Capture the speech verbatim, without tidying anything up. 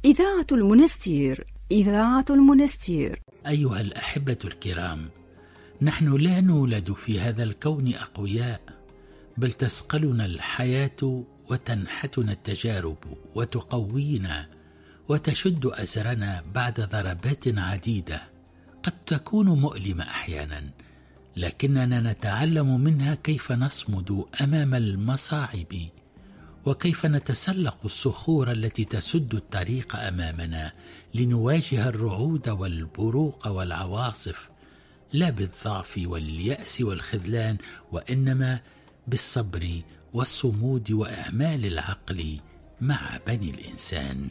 إذاعة المنستير، إذاعة المنستير. أيها الأحبة الكرام، نحن لا نولد في هذا الكون أقوياء، بل تسقلنا الحياة وتنحتنا التجارب وتقوينا وتشد أزرنا بعد ضربات عديدة قد تكون مؤلمة أحيانا، لكننا نتعلم منها كيف نصمد أمام المصاعب، وكيف نتسلق الصخور التي تسد الطريق أمامنا لنواجه الرعود والبروق والعواصف، لا بالضعف واليأس والخذلان، وإنما بالصبر والصمود وإعمال العقل مع بني الإنسان.